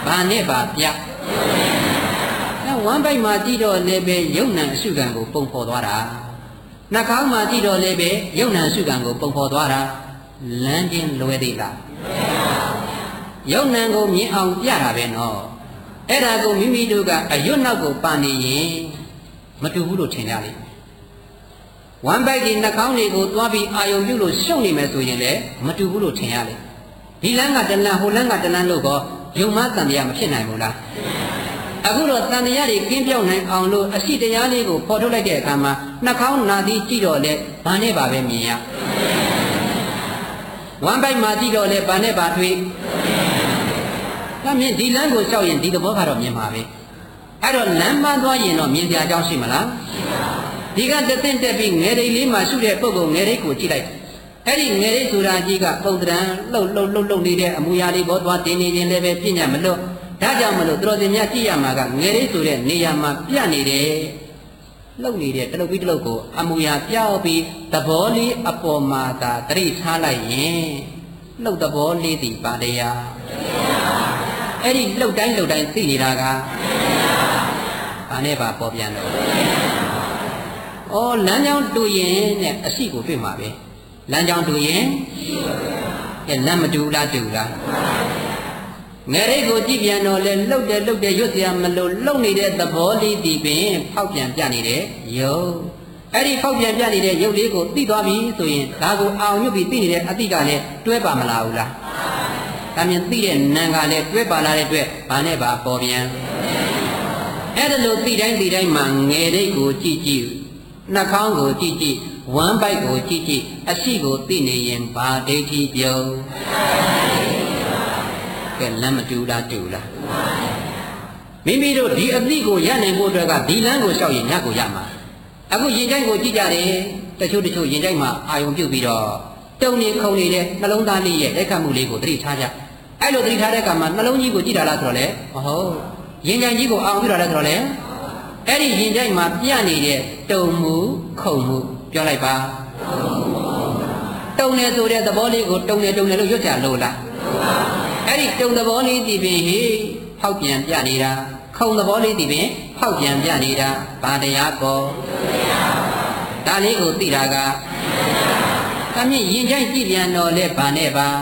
ဘာနဲ့ပါပြဝမ်းပိုက်မှာကြည့်တော့လည်းပဲယုံနံအရှုခံကိုပုံဖော်သွားတာနှာခေါင်းမှာကြည့်တော့လည်းပဲယုံနံအရှုခံကိုပုံဖော်သွားတာလမ်းချင်းလွယ်သေးလားယုံနံကိုမြင်အောင်ပြတာပဲနော်အဲ့ဒါကိုမိမိတို့ကအရွတ်နောက်ကိုပါနေရင်မတူဘူးလို့ထင်ကြလိမ့်ဝမ်းပိုက်ဒီနှာခေါင်းတွေကိုသွားပြီးအာယုံပြုလို့ရှုပ်နေမယ်ဆိုရင်လည်းမတူဘူးလို့ထင်ရလိမ့်ဒီလမ်းကတလန်းဟိုလမ်းကတလန်းလို့ကောယုံမတန်တရားမဖြစ်နိုင်ဘူးလားအခုတော့တန်တရားတွေကင်းပြောင်းနိုင်အောင်လို့အရှိတရားလေးကိုပေါ်ထုတ်လိုက်တဲ့အခါမှာနှာခေါင်းနာသည်ကြည့်တော့လေဘာနဲ့ပါပဲမြင်ရဝမ်းပိုက်မှာကြည့်တော့လေဘာနဲ့ပါတွေ့ဒါမြင်ဒီလမ်းကိုလျှောက်ရင်ဒီသဘောကတော့မြင်ပါပဲအဲ့တော့လမ်းမသွားရင်တော့မြင်စရာအကြောင်းရှိမလားဒီကတသင့်တက်ပြီးငယ်ရိတ်လေးမှာရှုတဲ့ပုဂ္ဂိုလ်ငယ်ရိတ်ကိုကြည့်လိုက်အဲ့ဒီငယ်ရိတ်ဆိုတာကြီးကပုံတံလှုပ်နေတဲ့အမူအရာလေးဘောသွားတင်နေခြင်းလည်းပဲပြညာမလို့ဒါကြောင့်မလို့တော်စင်များကြည့်ရမှာကငယ်ရိတ်ဆိုတဲ့နေရာမှာပြနေတယ်လှုပ်နေတဲ့တလုတ်ပြီးတလုတ်ကိုအမူအရာပြောက်ပြီးသဘောလေးအပေါ်မှာသာတရိထားလိုက်ရင်လှုပ်သဘောလေးတည်ပါတရားအဲ့ဒီလှုပ်တိုင်းသိနေတာကဘာနဲ့ပါပေါ်ပြန်တော့လမ်းကြောင်းတူရင်နဲ့အရှိကိုတွေ့မှာပဲလမ်းကြောင်းတူရင်လမ်းမတူလားတူလားငယ်ရိတ်ကိုကြည့်ပြန်တော့လဲလှုပ်တယ်ရွတ်စရာမလိုလှုပ်နေတဲ့သဘောလေးဒီပင်ဖောက်ပြန်ပြနေတဲ့ရုပ်အဲ့ဒီဖောက်ပြန်ပြနေတဲ့ရုပ်လေးကိုသိသွားပြီဆိုရင်ဒါကိုအောင်ညွတ်ပြီးသိနေတဲ့အတိကလည်းတွဲပါမလားဘူးလားဒါမြင်သိတဲ့နာကလည်းတွဲပါလာတဲ့အတွက်ဘာနဲ့ပါပေါ်ပြန်အဲ့ဒါလို့သိတိုင်းမှာငယ်ရိတ်ကိုကြည့်နှာခေါင်းကိုကြည့်ဝမ်းပိုက်ကိုကြည့်အရှိကိုသိနေရင်ဘာဒိဋ္ဌိပြုံးကဲလမ်းမတူလားတူလားမိမိတို့ဒီအသိကိုရနိုင်ဖို့အတွက်ကဒီလမ်းကိုလျှောက်ရင်ညကိုရမှာအခုရင်ကြိုက်ကိုကြည့်ကြတယ်တချို့ရင်ကြိုက်မှာအာယုံပြုတ်ပြီးတော့တုံနေခုန်နေတဲ့နှလုံးသားလေးရဲ့လက်ခံမှုလေးကိုသတိထားကြအဲ့လိုသတိထားတဲ့အခါမှာနှလုံးကြီးကိုကြည့်တာလားဆိုတော့လေမဟုတ်ရင်ကြိုက်ကြီးကိုအာယုံပြုတာလားဆိုတော့လေအဲ့ဒီရင်ကြိုက်မှာပြနေတဲ့တုံမှုခုန်မှုပြောလိုက်ပါတုံနေဆိုတဲ့သဘောလေးကိုတုံနေလို့ရွတ်ကြလို့လားအဲ့ဒီတုံသဘောလေးဒီပင်ဟေးဖောက်ပြန်ပြနေတာခုံသဘောလေးဒီပင်ဖောက်ပြန်ပြနေတာဘာတရားပေါ်ဒါလေးကိုသိတာကတမင်းရင်ကြိုက်ကြည့်ပြန်တော့လဲဘာနဲ့ပါ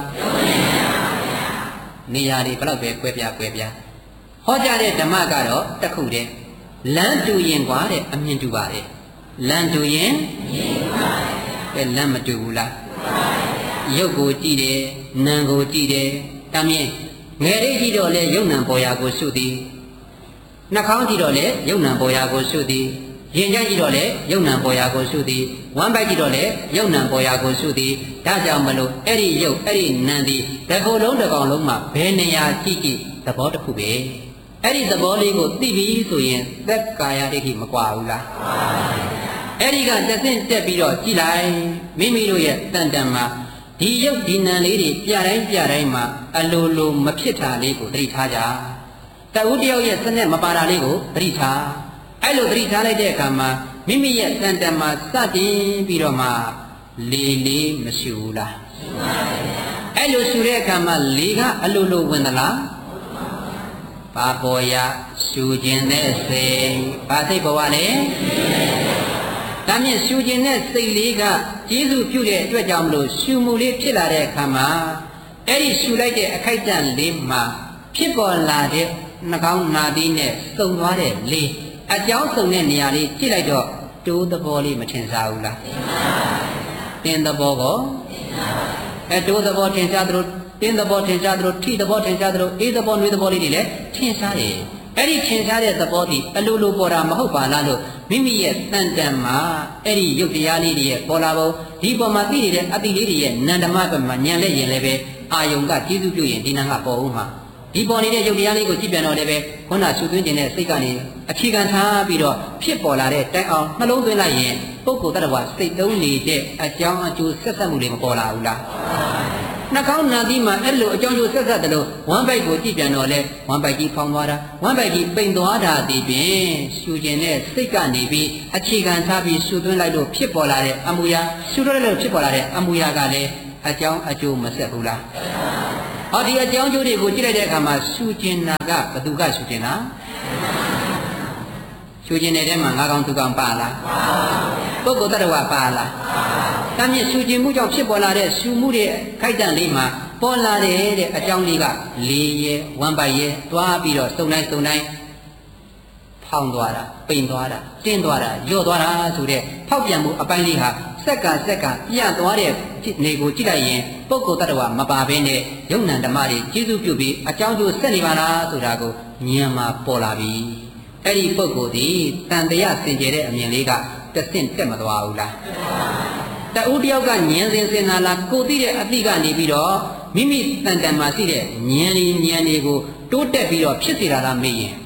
နေရာတွေဘလောက်ပဲကွဲပြားဟောကြားတဲ့ဓမ္မကတော့တစ်ခုတည်းလမ်းတူရင်กว่าတဲ့အမြင်တူပါတယ်လမ်းတူရင်လမ်းမတူဘူးလားရုပ်ကိုကြည့်တယ်နာမ်ကိုကြည့်တယ်တမင်းငယ်လေးကြည့်တော့လေယုံနံပေါ်ရာကိုရှုသည်နှာခေါင်းကြည့်တော့လေယုံနံပေါ်ရာကိုရှုသည်ရင်ကြိုက်ကြည့်တော့လေယုံနံပေါ်ရာကိုရှုသည်ဝမ်းပိုက်ကြည့်တော့လေယုံနံပေါ်ရာကိုရှုသည်ဒါကြောင့်မလို့အဲ့ဒီယုတ်အဲ့ဒီနံသည်တစ်ခုလုံးတစ်ကောင်လုံးမှာဘယ်နေရာကြည့်သဘောတစ်ခုပဲအဲ့ဒီသဘောလေးကိုသိပြီဆိုရင်သက်ကာယဒိဋ္ဌိမကွာဘူးလားအဲ့ဒီကတဆင့်တက်ပြီးတော့ကြည်လိုက်မိမိတို့ရဲ့တန်တန်မှာဒီရုပ်ဒီနံလေးတွေပြတိုင်းမှာအလိုမဖြစ်တာလေးကိုသတိထားကြတဦးတယောက်ရဲ့စနစ်မပါတာလေးကိုသတိထားအဲ့လိုသတိထားလိုက်တဲ့အခါမှာမိမိရဲ့တန်တန်မှာစတင်ပြီးတော့မှလေးမရှိဘူးလားအဲ့လိုရှုတဲ့အခါမှာလေးကအလိုဝင်သလားပါပေါ်ရရှုခြင်းတဲ့စိတ်ဘာစိတ်ပေါ်လဲဒါမြင့်ရှုခြင်းတဲ့စိတ်လေးကကျေးဇူးပြုတဲ့အတွက်ကြောင့်မလို့ရှုမှုလေးဖြစ်လာတဲ့အခါမှာအဲ့ဒီရှုလိုက်တဲ့အခိုက်အတန့်လေးမှာဖြစ်ပေါ်လာတဲ့နှာခေါင်းနာသီးနဲ့စုံသွားတဲ့လေးအကြောင်းစုံတဲ့နေရာလေးကြည့်လိုက်တော့တိုးသဘောလေးမထင်ရှားဘူးလားတင်းသဘောကောတိုးသဘောထင်ရှားသလိုတင်းသဘောထင်ရှားသလိုထိသဘောထင်ရှားသလိုအေးသဘောနှွေးသဘောလေးတွေလည်းထင်ရှားတယ်အဲ့ဒီထင်ရှားတဲ့သဘောဒီအလိုပေါ်တာမဟုတ်ပါလားလို့မိမိရဲ့တန်တန်မှာအဲ့ဒီရုပ်တရားလေးတွေရဲ့ပေါ်လာပုံဒီပေါ်မှာသိနေတဲ့အတိလေးတွေရဲ့နန္ဒမဘက်မှာညံလဲရင်လည်းပဲအာယုံကကျေးဇူးပြုရင်ဒီနာကပေါ်ဦးမှာဒီပေါ်နေတဲ့ရုပ်တရားလေးကိုကြည့်ပြန်တော့လည်းပဲခုနရှုသွင်းခြင်းတဲ့စိတ်ကနေအခြေခံထားပြီးတော့ဖြစ်ပေါ်လာတဲ့တိုင်အောင်နှလုံးသွင်းလိုက်ရင်ပုဂ္ဂိုလ်တ attva စိတ်သုံးနေတဲ့အကြောင်းအကျိုးဆက်ဆက်မှုတွေမပေါ်လာဘူးလားနှာခေါင်းနာသီးမှာအဲ့လိုအကြောင်းကျိုးဆက်ဆက်တယ်လို့ဝမ်းပိုက်ကိုကြည့်ပြန်တော့လေဝမ်းပိုက်ကြီးဖောင်းသွားတာဝမ်းပိုက်ကြီးပိန်သွားတာဒီဖြင့်ရှုခြင်းနဲ့စိတ်ကနေပြီးအခြေခံထားပြီးရှုသွင်းလိုက်လို့ဖြစ်ပေါ်လာတဲ့အမူအရာရှုတော့လည်းဖြစ်ပေါ်လာတဲ့အမူအရာကလည်းအကြောင်းအကျိုးမဆက်ဘူးလားဟောဒီအကြောင်းကျိုးတွေကိုကြည့်လိုက်တဲ့အခါမှာရှုကျင်တာကဘသူကရှုကျင်တာရှုကျင်တဲ့ထဲမှာငါကောင်သူကောင်ပါလားပုဂ္ဂိုလ်တ attva ပါလားဒါမြင့်ရှုကျင်မှုကြောင့်ဖြစ်ပေါ်လာတဲ့ရှုမှုတွေခိုက်တန့်လေးမှာပေါ်လာတဲ့အကြောင်းလေးကလေးရဲဝမ်းပိုက်ရဲသွားပြီးတော့စုံတိုင်းဖောင်းသွားတာပိန်သွားတာတင်းသွားတာညော့သွားတာဆိုတဲ့ဖောက်ပြန်မှုအပိုင်းလေးဟာစက်ကပြသွားတဲ့နေကိုကြည့်လိုက်ရင်ပုဂ္ဂိုလ်တ attva မပါဘဲနဲ့ယုံ nant ဓမ္မတွေကျေစုပြုပြီးအကြောင်းကျိုးဆက်နေပါလားဆိုတာကိုဉာဏ်မှာပေါ်လာပြီအဲ့ဒီပုဂ္ဂိုလ်ဒီတန်တရားစင်ကြယ်တဲ့အမြင်လေးကတဆင့်တက်မသွားဘူးလားတဦးတယောက်ကဉာဏ်စဉ်နာလားကိုသိတဲ့အသိကနေပြီးတော့မိမိတန်တန်မှာရှိတဲ့ဉာဏ်တွေကိုတိုးတက်ပြီးတော့ဖြစ်စေတာလားမေးရင်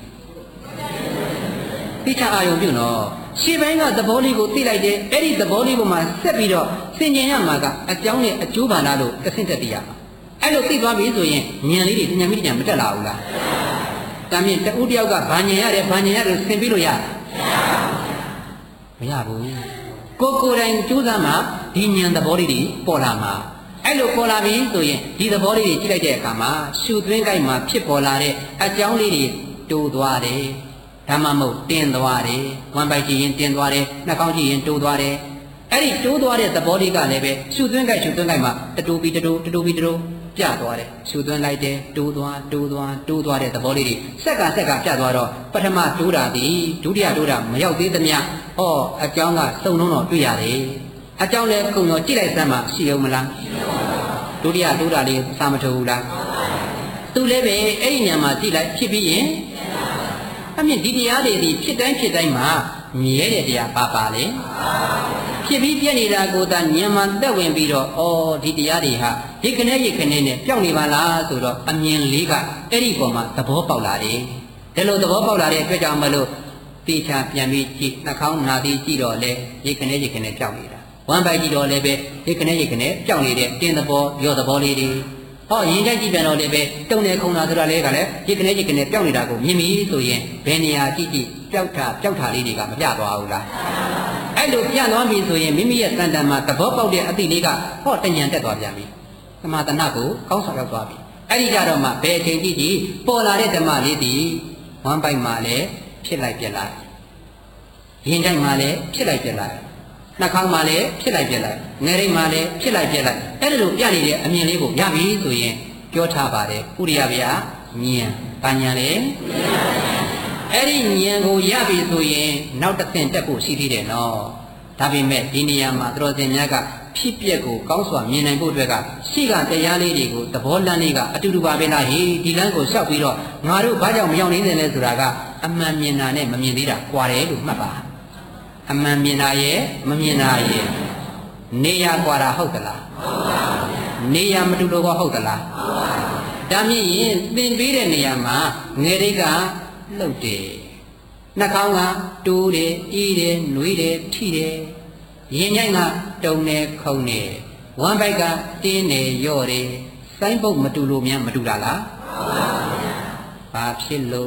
သိချအာယုံပြုနော်ရှေ့ပိုင်းကသဘောလေးကိုသိလိုက်တယ်အဲ့ဒီသဘောလေးပေါ်မှာဆက်ပြီးတော့ဆင်ခြင်ရမှာကအကြောင်းနဲ့အကျိုးပါလားလို့တဆင့်တက်သိရမှာအဲ့လိုသိသွားပြီဆိုရင်ဉာဏ်လေးတွေဉာဏ်မိဉာဏ်မတက်လာဘူးလားဒါမြင်တဦးတယောက်ကဘာဉာဏ်ရတယ်လို့ဆင်ပြီးလို့ရမရဘူးကိုယ်တိုင်ကြိုးစားမှဒီဉာဏ်သဘောလေးတွေပေါ်လာမှာအဲ့လိုပေါ်လာပြီဆိုရင်ဒီသဘောလေးတွေကြည့်လိုက်တဲ့အခါမှာရှုသွင်းကိုက်မှာဖြစ်ပေါ်လာတဲ့အကြောင်းလေးတွေတိုးသွားတယ်ဒါမှမဟုတ်တင်းသွားတယ်ဝမ်းပိုက်ကြည့်ရင်တင်းသွားတယ်နှာခေါင်းကြည့်ရင်တိုးသွားတယ်အဲ့ဒီတိုးသွားတဲ့သဘောလေးကလည်းပဲရှုသွင်းကိုက်မှာတူပြီးပြသွားတယ်ရှုသွင်းလိုက်တယ်တိုးသွားတဲ့သဘောလေးတွေဆက်ကပြသွားတော့ပထမတိုးတာဒီဒုတိယတိုးတာမရောက်သေးသမျှဟောအကြောင်းကစုံလုံးတော့တွေ့ရတယ်အကြောင်းလည်းကုံတော့ကြည့်လိုက်စမ်းမှရှိအောင်မလားဒုတိယတိုးတာလေးစာမထုတ်ဘူးလားသူလည်းပဲအဲ့ဒီညမှာကြည့်လိုက်ဖြစ်ပြီးရင်အမြင့်ဒီတရားတွေဒီဖြစ်တိုင်းမှာမြဲတဲ့တရားပါလေဖြစ်ပြီးပြည့်နေတာကိုသာဉာဏ်မှတက်ဝင်ပြီးတော့ဩဒီတရားတွေဟာရိတ်ခနဲ့နဲ့ပျောက်နေပါလားဆိုတော့အမြင်လေးကအဲ့ဒီပုံမှာသဘောပေါက်လာတယ်ဒါလို့သဘောပေါက်လာတဲ့အတွက်ကြောင့်မလို့တိချာပြန်ပြီးကြည့်နှာခေါင်းနာပြီးကြည့်တော့လေရိတ်ခနဲ့ပျောက်နေတာဝမ်းပိုက်ကြည့်တော့လည်းပဲရိတ်ခနဲ့ပျောက်နေတဲ့တင်းသဘောရော့သဘောလေးတွေဟောရင်ကြိုက်ကြည့်ပြန်တော့လည်းပဲတုံနေခုံတာဆိုတာလည်းကလည်းရိတ်ခနဲ့ပျောက်နေတာကိုမြင်ပြီဆိုရင်ဘယ်နေရာကြည့်ပျောက်တာလေးတွေကမပြသွားဘူးလားအဲ့လိုပြသွားပြီဆိုရင်မိမိရဲ့တန်တန်မှာသဘောပေါက်တဲ့အသည့်လေးကဟောတဉဏ်တက်သွားပြန်ပြီသမာတဏကိုကောင်းဆောင်ရောက်သွားပြီအဲ့ဒီကြတော့မှဘယ်အချိန်ကြည့်ပေါ်လာတဲ့ဓမ္မလေးဒီဝမ်းပိုက်မှာလည်းဖြစ်လိုက်ပြက်လိုက်ရင်ကြိုက်မှာလည်းဖြစ်လိုက်ပြက်လိုက်နှာခေါင်းမှာလည်းဖြစ်လိုက်ပြက်လိုက်ငယ်ရိပ်မှာလည်းဖြစ်လိုက်ပြက်လိုက်အဲ့လိုပြနေတဲ့အမြင်လေးကိုရပြီဆိုရင်ပြောထားပါတယ်ဥရိယဗျာဉာဏ်ဘာဉာဏ်လဲအဲ့ဒီဉာဏ်ကိုရပြီဆိုရင်နောက်တစ်ဆင့်တက်ဖို့ရှိသေးတယ်နော်ဒါပေမဲ့ဒီနေရာမှာသတော်စင်များကဖြစ်ပျက်ကိုကောင်းစွာမြင်နိုင်ဖို့အတွက်ကရှိကတရားလေးတွေကိုသဘောလမ်းလေးကအတူတူပါပဲလားဟေးဒီလမ်းကိုလျှောက်ပြီးတော့ငါတို့ဘာကြောင့်မရောက်နေတယ်လဲဆိုတာကအမှန်မြင်တာနဲ့မမြင်သေးတာကွာတယ်လို့မှတ်ပါအမှန်မြင်တာရဲ့မမြင်တာရဲ့နေရကွာတာဟုတ်သလားဟုတ်ပါဘူးနေရမတူလို့ဟုတ်သလားဟုတ်ပါဘူးဒါမြင်ရင်သင်ပေးတဲ့နေရာမှာငယ်တိတ်ကလှုပ်တယ်နှာခေါင်းကတိုးတယ်အေးတယ်နှွေးတယ်ထိတယ်ရင်ညိုက်ကတုံတယ်ခုံတယ်ဝမ်းပိုက်ကတင်းတယ်ရော့တယ်စိုင်းပုတ်မတူလို့များမတူတာလားဘာဖြစ်လို့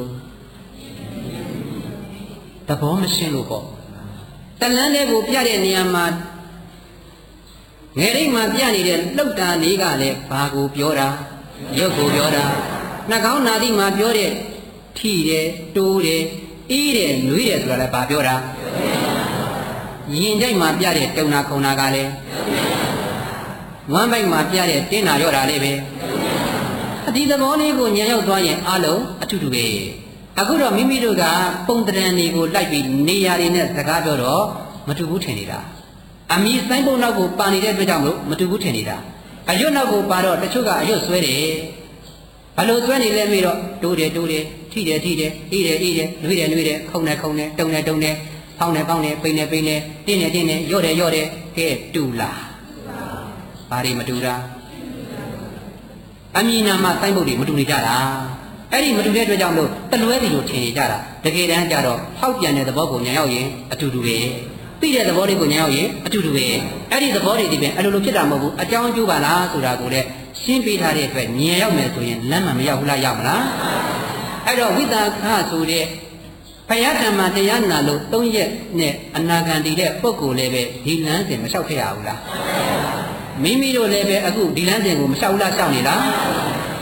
သဘောမရှင်းလို့ပေါ့တလန်းတဲ့ကိုပြတဲ့နေရာမှာငယ်ရိပ်မှာပြနေတဲ့လှုပ်တာလေးကလည်းဘာကိုပြောတာရုပ်ကိုပြောတာနှာခေါင်းနာသီမှာပြောတဲ့ထိတယ်တိုးတယ်အေးတယ်နှွေးတယ်ဆိုတာလည်းဘာပြောတာရင်ကြိုက်မှာပြတဲ့တုံနာခုံနာကလည်းဝမ်းပိုက်မှာပြတဲ့တင်းနာရော့တာလေးပဲဒီသဘောလေးကိုညံရောက်သွားရင်အလုံးအထူးတူပဲအခုတော့မိမိတို့ကပုံတရံတွေကိုလိုက်ပြီးနေရာတွေနဲ့စကားပြောတော့မတူဘူးထင်နေတာအမီစိုင်းပုံနောက်ကိုပါနေတဲ့အတွက်ကြောင့်မလို့မတူဘူးထင်နေတာအရွတ်နောက်ကိုပါတော့တချို့ကအရွတ်ဆွဲတယ်ဘလို့ဆွဲနေလဲမေးတော့တိုးတယ်ထိတယ်အေးတယ်နှွေးတယ်ခုံတယ်တုံတယ်ဖောင်းတယ်ပိန်တယ်တင်းတယ်ရော့တယ်ကဲတူလားဘာတွေမတူတာအမီနာမှာစိုင်းပုံတွေမတူနေကြတာအဲ့ဒီမတူတဲ့အတွက်ကြောင့်လို့တလွဲစီလို့ထင်နေကြတာတကယ်တမ်းကျတော့ဖောက်ပြန်တဲ့သဘောကိုညာရောက်ရင်အတူတူပဲသိတဲ့သဘောလေးကိုညာရောက်ရင်အတူတူပဲအဲ့ဒီသဘောတွေဒီပဲအလိုလိုဖြစ်တာမဟုတ်ဘူးအကြောင်းအကျိုးပါလားဆိုတာကိုလည်းရှင်းပေးထားတဲ့အတွက်ဉာဏ်ရောက်မယ်ဆိုရင်လမ်းမှမရောက်ဘူးလားရောက်မလားအဲ့တော့ဝိသခဆိုတဲ့ဘုရားဓမ္မတရားနာလို့3ရက်နဲ့အနာဂံတည်တဲ့ပုဂ္ဂိုလ်လည်းပဲဒီလမ်းစဉ်မလျှောက်ခဲ့ရဘူးလားမိမိတို့လည်းပဲအခုဒီလမ်းစဉ်ကိုမလျှောက်ဘူးလားလျှောက်နေလား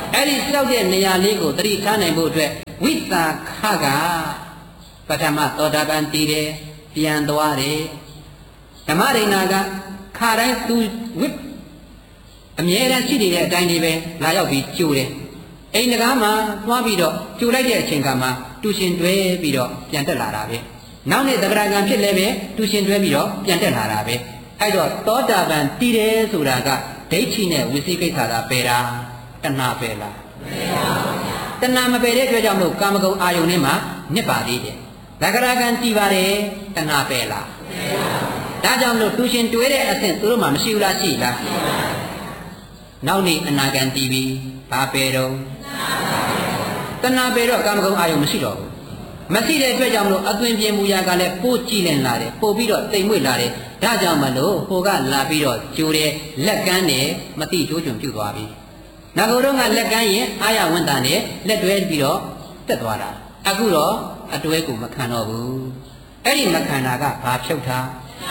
အဲ့ဒီလျှောက်တဲ့နေရာလေးကိုသတိထားနိုင်ဖို့အတွက်ဝိသခကပထမသောတာပန်တည်တယ်ပြန်သွားတယ်ဓမ္မဒိဏကခါတိုင်းသူဝိအမြဲတမ်းရှိနေတဲ့အတိုင်းလေးပဲလာရောက်ပြီးကြိုတယ်အိမ်တကားမှာသွားပြီးတော့ကြိုလိုက်တဲ့အချိန်ကမှတူရှင်တွဲပြီးတော့ပြန်တက်လာတာပဲနောက်နေ့သက္ကရာကံဖြစ်လဲပဲတူရှင်တွဲပြီးတော့ပြန်တက်လာတာပဲအဲ့တော့သောတာပန်တည်တယ်ဆိုတာကဒိဋ္ဌိနဲ့ဝိသိကိစ္စသာပယ်တာတဏှာပယ်လားမပယ်ပါဘူးတဏှာမပယ်တဲ့အတွက်ကြောင့်မလို့ကာမဂုဏ်အာယုန်ထဲမှာမြစ်ပါသေးတယ်သက္ကရာကံတည်ပါတယ်တဏှာပယ်လားမပယ်ပါဘူးဒါကြောင့်မလို့တူရှင်တွဲတဲ့အဆင့်သူတို့မှမရှိဘူးလားရှိလားရှိပါဘူးနောက်နေ့အနာဂံတည်ပြီးဘာပယ်တော့တဏှာပယ်တော့ကာမဂုဏ်အာယုန်မရှိတော့ဘူးမရှိတဲ့အတွက်ကြောင့်မလို့အသွင်ပြင်မူရာကလည်းပို့ကြည့်လင်လာတယ်ပို့ပြီးတော့တိမ်မွေ့လာတယ်ဒါကြောင့်မလို့ဟိုကလာပြီးတော့ကျိုးတယ်လက်ကမ်းတယ်မတိကျိုးကျွံပြုတ်သွားပြီငါတို့ကလက်ကမ်းရင်အာရဝန်တန်နဲ့လက်တွဲပြီးတော့တက်သွားတာအခုတော့အတွဲကိုမခံတော့ဘူးအဲ့ဒီမခံတာကဘာဖြုတ်တာ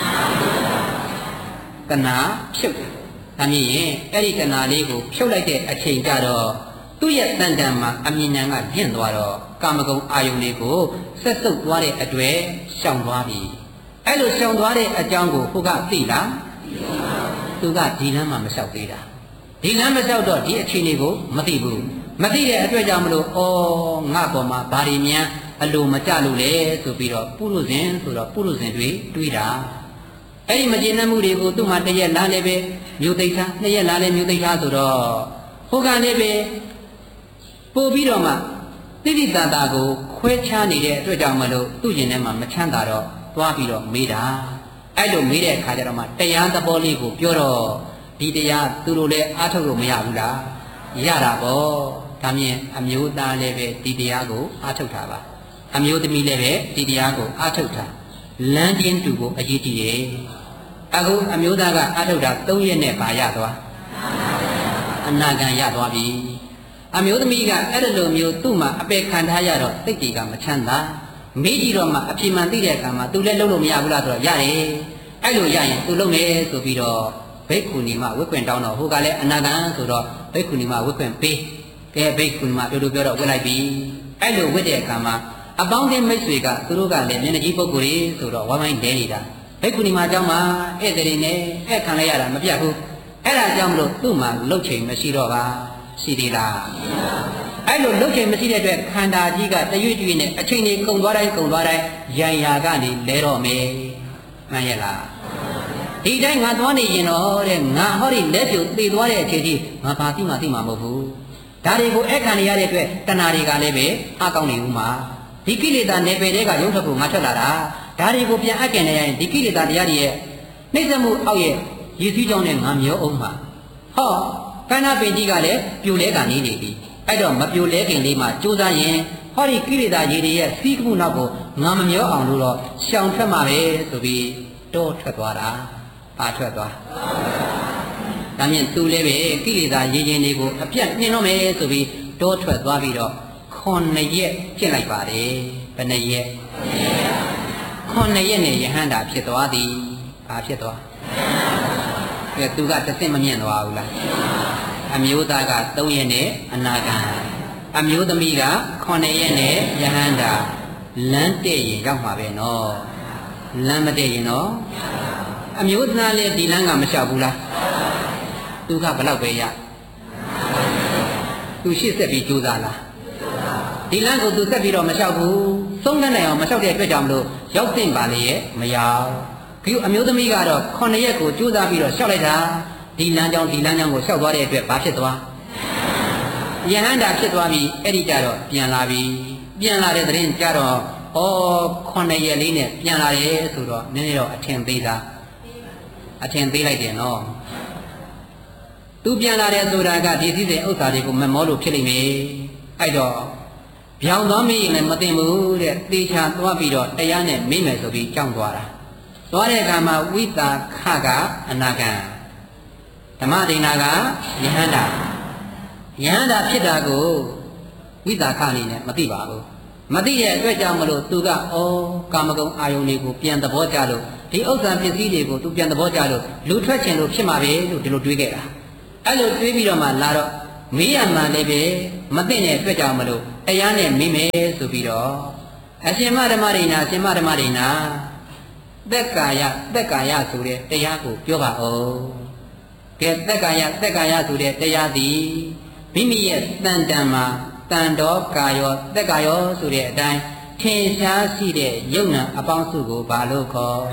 တဏှာဖြုတ်တယ်ဒါမြင်ရင်အဲ့ဒီတဏှာလေးကိုဖြုတ်လိုက်တဲ့အချိန်ကျတော့သူ့ရဲ့တန်တန်မှာအမြင်ဉာဏ်ကညှင့်သွားတော့ကာမဂုဏ်အာယုန်လေးကိုဆက်စုပ်သွားတဲ့အတွေ့ရှောင်သွားပြီအဲ့လိုရှောင်သွားတဲ့အကြောင်းကိုဟိုကသိလားသူကဒီလမ်းမှာမလျှောက်သေးတာဒီလမ်းမလျှောက်တော့ဒီအခြေအနေကိုမသိဘူးမသိတဲ့အတွက်ကြောင့်မလို့ဩငါပေါ်မှာဘာတွေများအလိုမကျလို့လဲဆိုပြီးတော့ပုရုဇဉ်ဆိုတော့ပုရုဇဉ်တွေးတာအဲ့ဒီမကျေနပ်မှုတွေကိုသူ့မှာတစ်ရက်လားလည်းပဲမြို့သိမ်းနှစ်ရက်လားလည်းမြို့သိမ်းဆိုတော့ဟိုကလည်းပဲပို့ပြီးတော့မှတိတိတန်တာကိုခွဲခြားနေတဲ့အတွက်ကြောင့်မလို့သူ့ရင်ထဲမှာမချမ်းသာတော့သွားပြီးတော့မေးတာအဲ့လိုမေးတဲ့အခါကျတော့မှတရားသဘောလေးကိုပြောတော့ဒီတရားသူတို့လည်းအားထုတ်လို့မရဘူးလားရတာပေါ့ဒါမြင်အမျိုးသားလည်းပဲဒီတရားကိုအားထုတ်တာပါအမျိုးသမီးလည်းပဲဒီတရားကိုအားထုတ်တာလမ်းချင်းတူကိုအရေးကြီးတယ်အခုအမျိုးသားကအားထုတ်တာ3ရက်နဲ့ပါရသွားအနာဂံရသွားပြီအမျိုးသမီးကအဲ့လိုမျိုးသူ့မှာအပေခံထားရတော့စိတ်ကြီးကမချမ်းသာမေးကြည့်တော့မှအပြစ်မှန်သိတဲ့အခါမှာသူလည်းလုံးလို့မရဘူးလားဆိုတော့ရတယ်အဲ့လိုရရင်သူလုံးမယ်ဆိုပြီးတော့ဘိက္ခုနီမဝိကွင်တောင်းတော့ဟိုကလည်းအနာဂံဆိုတော့ဘိက္ခုနီမဝိကွင်ပေးကဲဘိက္ခုနီမပြောလို့ပြောတော့ဝစ်လိုက်ပြီအဲ့လိုဝစ်တဲ့အခါမှာအပေါင်းအသင်းမိတ်ဆွေကသူတို့ကလည်းမျက်နှာကြီးပုဂ္ဂိုလ်တွေဆိုတော့ဝိုင်းဝိုင်းလဲနေတာဘိက္ခုနီမအကြောင်းမှာဧည့်သည်တွေနဲ့ဧည့်ခံလိုက်ရတာမပြတ်ဘူးအဲ့ဒါကြောင့်မလို့သူ့မှာလှုပ်ချိန်မရှိတော့ပါရှိသေးလားအဲ့လိုလှုပ်ချိန်မရှိတဲ့အတွက်ခန္ဓာကြီးကတရွေ့တရွေ့နဲ့အချိန်ကြီးကုန်သွားတိုင်းရန်ရာကနေလဲတော့မယ်မှန်ရဲ့လားဒီတိုင်းငါသွားနေရင်တော့တဲ့ငါဟောဒီလက်ပြုတ်သေသွားတဲ့အချိန်ကြီးငါဘာသိမှမဟုတ်ဘူးဒါတွေကိုအဲ့ခံရတဲ့အတွက်တဏှာတွေကလည်းပဲအကောင်းနေဦးမှာဒီကိလေသာနယ်ပယ်တွေကရုပ်ထွက်ဖို့ငါထွက်လာတာဒါတွေကိုပြန်အပ်ကျင်နေရင်ဒီကိလေသာတရားတွေရဲ့နှိမ့်ဆက်မှုအောက်ရဲ့ရည်စည်းကြောင်းနဲ့ငါမျောအောင်မှာဟောကန္နာပင်ကြီးကလည်းပြိုလဲကနေနေပြီအဲ့တော့မပြိုလဲခင်လေးမှာကြိုးစားရင်ဟောဒီကိလေသာရည်တွေရဲ့စီးမှုနောက်ကိုငါမမျောအောင်လို့တော့ရှောင်ထွက်မှာပဲဆိုပြီးတောထွက်သွားတာပါထွက်သွားဒါမြင်သူလည်းပဲကိလေသာရည်ချင်းတွေကိုအပြတ်နှင်းတော့မယ်ဆိုပြီးတောထွက်သွားပြီးတော့9ရက်ပြစ်လိုက်ပါတယ်ဘယ်နှရက်9ရက်နဲ့ယဟန္တာဖြစ်သွားသည်ဘာဖြစ်သွားသူကတစ်သိမမြင့်သွားဘူးလားအမျိုးသားက3ရက်နဲ့အနာဂံအမျိုးသမီးက9ရက်နဲ့ယဟန္တာလမ်းတဲ့ရင်ရောက်မှာပဲနော်လမ်းမတဲ့ရင်နော်အမျိုးသားလည်းဒီလမ်းကမလျှောက်ဘူးလားသူကဘလောက်ပဲရသူရှေ့ဆက်ပြီးကြိုးစားလားဒီလမ်းကိုသူဆက်ပြီးတော့မလျှောက်ဘူးသုံးတန်းနိုင်အောင်မလျှောက်တဲ့အတွက်ကြောင့်မလို့ရောက်တင်ပါလေရဲ့မရောက်ဒီအမျိုးသမီးကတော့9ရက်ကိုကြိုးစားပြီးတော့လျှောက်လိုက်တာဒီလမ်းကြောင်းကိုလျှောက်သွားတဲ့အတွက်ဘာဖြစ်သွားယဟန္တာဖြစ်သွားပြီအဲ့ဒီကြတော့ပြန်လာပြီပြန်လာတဲ့သတင်းကြတော့9ရက်လေးနဲ့ပြန်လာရဲဆိုတော့နည်းနည်းတော့အထင်သေးလိုက်တယ်နော်သူပြန်လာတယ်ဆိုတာကဒီစည်းစိမ်ဥစ္စာတွေကိုမမောလို့ဖြစ်လိမ့်မယ်အဲ့တော့ပြောင်းသွားမိရင်လည်းမသိဘူးတဲ့သေချာသွားပြီးတော့တရားနဲ့မိမယ်ဆိုပြီးကြောင်းသွားတာသွားတဲ့အခါမှာဝိတာခကအနာဂံဓမ္မဒိဏကယဟန္တာဖြစ်တာကိုဝိတာခအနေနဲ့မသိပါဘူးမသိတဲ့အတွက်ကြောင့်မလို့သူကကာမဂုဏ်အာယုန်တွေကိုပြန်သဘောကျလို့ဒီဥစ္စာပစ္စည်းတွေကိုသူပြန်သဘောကျလို့လူထွက်ချင်လို့ဖြစ်မှာပဲလို့ဒီလိုတွေးခဲ့တာအဲ့လိုတွေးပြီးတော့မှလာတော့မေးရမှလည်းပဲမသိတဲ့အတွက်ကြောင့်မလို့တရားနဲ့မေးမယ်ဆိုပြီးတော့အရှင်မဓမ္မရိနာရှင်မဓမ္မရိနာသက်ကာယဆိုတဲ့တရားကိုပြောပါဦးကဲသက်ကာယဆိုတဲ့တရားသည်မိမိရဲ့တန်တန်မှာတန်တော်ကာယောသက်ကာယောဆိုတဲ့အတိုင်းထင်ရှားရှိတဲ့ယုံနာအပေါင်းစုကိုဘာလို့ခေါ်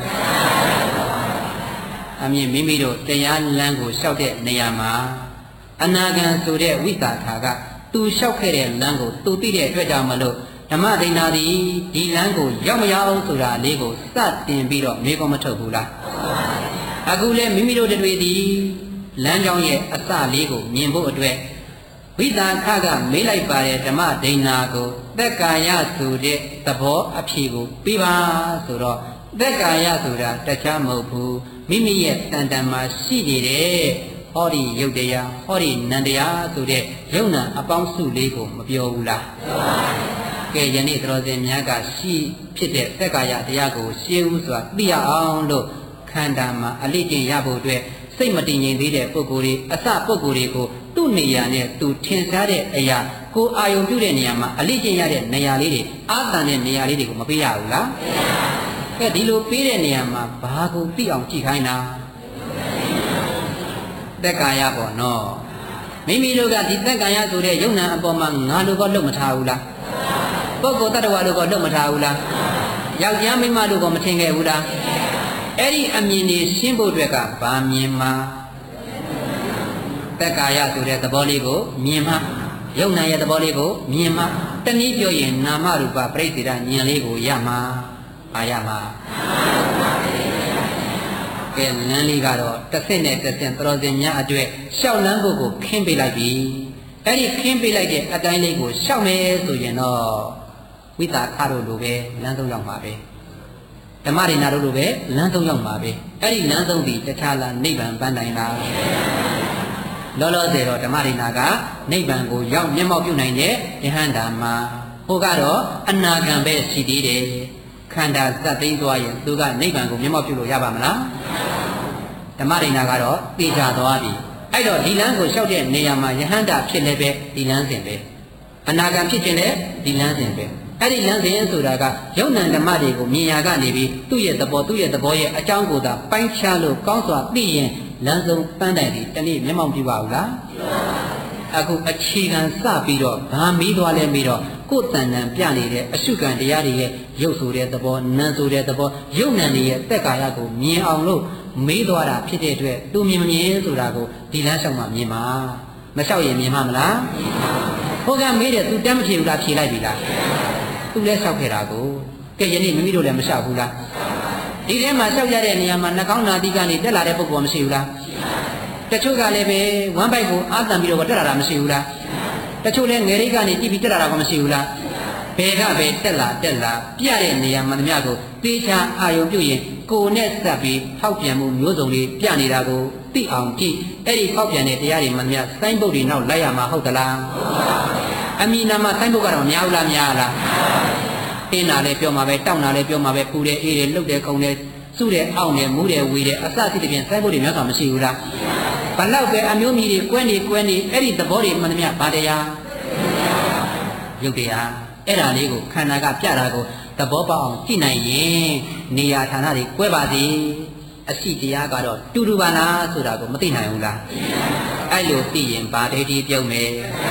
အမြင်မိမိတို့တရားလမ်းကိုလျှောက်တဲ့နေရာမှာအနာဂံဆိုတဲ့ဝိသခာကသူလျှောက်ခဲ့တဲ့လမ်းကိုသူသိတဲ့အတွက်ကြောင့်မလို့ဓမ္မဒိဋ္ဌာသည်ဒီလမ်းကိုရောက်မရောက်ဆိုတာလေးကိုစတင်ပြီးတော့မေးခွန်းမထုတ်ဘူးလားအခုလဲမိမိတို့တွေသည်လမ်းကြောင်းရဲ့အစလေးကိုမြင်ဖို့အတွက်ဝိသခကမေးလိုက်ပါတယ်ဓမ္မဒိဋ္ဌာကိုသက်ကာယဆိုတဲ့သဘောအဖြေကိုပြီးပါဆိုတော့သက်ကာယဆိုတာတခြားမဟုတ်ဘူးမိမိရဲ့တန်တန်မှာရှိနေတဲ့ဟောဒီယုတ်တရားဟောဒီနန္တရားဆိုတဲ့ယုံနာအပေါင်းစုလေးကိုမပြောဘူးလားကဲယနေ့သတော်စင်များကရှိဖြစ်တဲ့သက်ကာယတရားကိုရှင်းဦးစွာသိရအောင်လို့ခန္ဓာမှာအလေးတင်ရဖို့အတွက်စိတ်မတည်ငြိမ်သေးတဲ့ပုဂ္ဂိုလ်တွေအစပုဂ္ဂိုလ်တွေကိုသူ့နေရာနဲ့သူထင်ရှားတဲ့အရာကိုအာယုံပြုတဲ့နေရာမှာအလေးတင်ရတဲ့နေရာလေးတွေအာသန်တဲ့နေရာလေးတွေကိုမပေးရဘူးလားကဲဒီလိုပေးတဲ့နေရာမှာဘာကိုသိအောင်ကြည့်ခိုင်းတာသက်ကာယပေါ့နော်မိမိတို့ကဒီသက်ကာယဆိုတဲ့ယုံနာအပေါ်မှာငါတို့ကလုံမထားဘူးလားပုဂ္ဂိုလ်တ attva တို့ကလုံမထားဘူးလားယောက်ျားမိန်းမတို့ကမထင်ခဲ့ဘူးလားအဲ့ဒီအမြင်တွေရှင်းဖို့အတွက်ကဘာမြင်မှာသက်ကာယဆိုတဲ့သဘောလေးကိုမြင်မှယုံနာရဲ့သဘောလေးကိုမြင်မှတနည်းပြောရင်နာမရူပပရိစ္ဆေဒဉာဏ်လေးကိုရမှာအားရမှာကဲလမ်းလေးကတော့တစ်ဆင့်နဲ့တစ်ဆင့်သတော်စင်များအတွက်ရှောက်လမ်းဖို့ကိုခင်းပေးလိုက်ပြီအဲ့ဒီခင်းပေးလိုက်တဲ့အတိုင်းလေးကိုရှောက်မယ်ဆိုရင်တော့ဝိသခတို့လိုပဲလမ်းဆုံးရောက်မှာပဲဓမ္မရိနာတို့လိုပဲလမ်းဆုံးရောက်မှာပဲအဲ့ဒီလမ်းဆုံးဒီတခြားလားနိဗ္ဗာန်ပန်းတိုင်လားလောလောဆယ်တော့ဓမ္မရိနာကနိဗ္ဗာန်ကိုရောက်မျက်မှောက်ပြုနိုင်တဲ့ယဟန္တာမှာဟိုကတော့အနာဂံပဲရှိသေးတယ်ခန္ဓာစက်သိမ်းသွားရင်သူကနိဗ္ဗာန်ကိုမျက်မှောက်ပြုလို့ရပါမလားဓမ္မဒိဋ္ဌာကတော့သိကြသွားပြီအဲ့တော့ဒီလမ်းကိုလျှောက်တဲ့နေရာမှာယဟန္တာဖြစ်လည်းပဲဒီလမ်းစဉ်ပဲအနာဂံဖြစ်ခြင်းလည်းဒီလမ်းစဉ်ပဲအဲ့ဒီလမ်းစဉ်ဆိုတာကယုံ nant ဓမ္မတွေကိုမြင်ရကနေပြီးသူ့ရဲ့သဘောရဲ့အကြောင်းကိုသာပိုင်းခြားလို့ကောင်းစွာသိရင်လမ်းဆုံးပန်းတိုင်ဒီတနေ့မျက်မှောက်ပြုပါဘူးလားအခုအခြေခံစပြီးတော့ဘာမီးသွားလဲပြီးတော့ကိုယ်တန်တန်ပြနေတဲ့အရှုခံတရားတွေရဲ့ရုပ်ဆိုတဲ့သဘောနာမ်ဆိုတဲ့သဘောယုံ nant တွေရဲ့သက်ကာယကိုမြင်အောင်လို့မေးသွားတာဖြစ်တဲ့အတွက်သူမြင်မမြင်ဆိုတာကိုဒီလမ်းလျှောက်မှမြင်မှာမလျှောက်ရင်မြင်မှာမလားဟိုကမေးတယ်သူတမ်းမဖြေဘူးလားဖြေလိုက်ပြီလားသူလည်းလျှောက်ခဲ့တာကိုကဲယနေ့မိမိတို့လည်းမလျှောက်ဘူးလားဒီထဲမှာလျှောက်ရတဲ့နေရာမှာနှာခေါင်းနာသီးကနေတက်လာတဲ့ပုဂ္ဂိုလ်မရှိဘူးလားတချို့ကလည်းပဲဝမ်းပိုက်ကိုအာသံပြီးတော့တက်လာတာမရှိဘူးလားတချို့လည်းငယ်ရိတ်ကနေတိပြီးတက်လာတာကမရှိဘူးလားဘယ်ကပဲတက်လာပြတဲ့နေရာမှန်သမျှကိုသေချာအာယုံပြုရင်ကိုယ်နဲ့စပ်ပြီးဖောက်ပြန်မှုမျိုးစုံလေးပြနေတာကိုသိအောင်ကြည့်အဲ့ဒီဖောက်ပြန်တဲ့တရားတွေမှန်သမျှစိုင်းပုတ်တွေနောက်လိုက်ရမှာဟုတ်သလားအမိနာမစိုင်းပုတ်ကတော့များဘူးလားများလားအင်းနာလည်းပြောမှာပဲတောက်နာလည်းပြောမှာပဲပူတယ်အေးတယ်လှုပ်တယ်ခုန်တယ်စုတယ်အောင့်တယ်မူးတယ်ဝေတယ်အစရှိတဲ့ပြင်စိုင်းပုတ်တွေများစွာမရှိဘူးလားဘလောက်ပဲအမျိုးမြည်တွေကွဲနေအဲ့ဒီသဘောတွေမှန်သမျှဗာတရားရုပ်တရားအဲ့ဒါလေးကိုခန္ဓာကပြတာကိုသဘောပေါက်အောင်ကြည့်နိုင်ရင်နေရာဌာနတွေကွဲပါသည်အရှိတရားကတော့တူတူပါလားဆိုတာကိုမသိနိုင်ဘူးလားအဲ့လိုသိရင်ဗာဒိဋ္ဌိပြုံးမယ်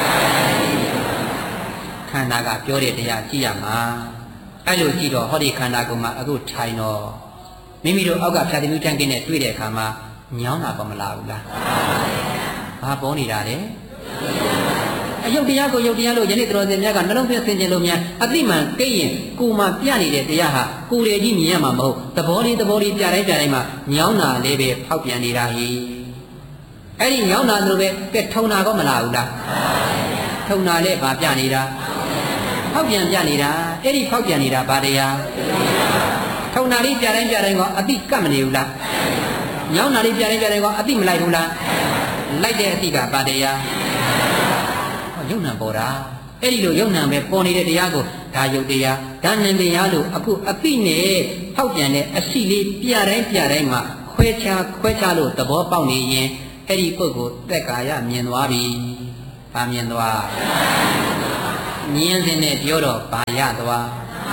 ခန္ဓာကပြောတဲ့တရားကြည့်ရမှာအဲ့လိုကြည့်တော့ဟောဒီခန္ဓာကိုယ်မှာအခုထိုင်တော့မိမိတို့အောက်ကဖြာတိမှုတန်းကင်းနဲ့တွေ့တဲ့အခါမှာညောင်းတာပေါ်မလာဘူးလားဘာပေါ်နေတာလဲအယုတ်တရားကိုယုတ်တရားလို့ယနေ့တော်စင်များကနှလုံးသွင်းဆင်ခြင်လို့များအတိမှန်ကိရင်ကိုမှပြနေတဲ့တရားဟာကိုယ်ရည်ကြီးမြင်ရမှာမဟုတ်သဘောလေးပြတိုင်းမှာညောင်းတာလေးပဲဖောက်ပြန်နေတာဟိအဲ့ဒီညောင်းတာလိုပဲကဲထုံတာကောမလာဘူးလားထုံတာလည်းဗာပြနေတာဖောက်ပြန်ပြနေတာအဲ့ဒီဖောက်ပြန်နေတာဗာတရားထုံတာလေးပြတိုင်းကအတိကပ်မနေဘူးလားညောင်းတာလေးပြတိုင်းကအတိမလိုက်ဘူးလားလိုက်တဲ့အတိကဗာတရားယုံ nant ပေါ်တာအဲ့ဒီလိုယုံ nant ပဲပေါ်နေတဲ့တရားကိုဒါယုတ်တရားဒါနံတရားလို့အခုအပိနဲ့ဖောက်ပြန်တဲ့အရှိလေးပြတိုင်းမှာခွဲခြားလို့သဘောပေါက်နေရင်အဲ့ဒီပုဂ္ဂိုလ်သက်ကာယမြင်သွားပြီဘာမြင်သွားမြင်စင်နဲ့ပြောတော့ဘာရသွား